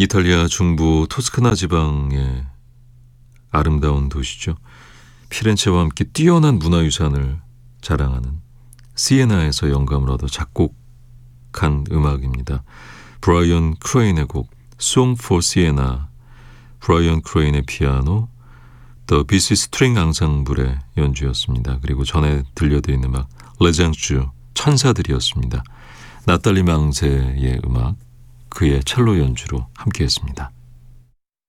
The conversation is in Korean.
이탈리아 중부 토스카나 지방의 아름다운 도시죠. 피렌체와 함께 뛰어난 문화유산을 자랑하는 시에나에서 영감을 얻어 작곡한 음악입니다. 브라이언 크레인의 곡 Song for Sienna, 브라이언 크레인의 피아노, The BC 스트링 앙상블의 연주였습니다. 그리고 전에 들려드린 음악 레장주 천사들이었습니다. 나탈리 망세의 음악, 그의 첼로 연주로 함께했습니다.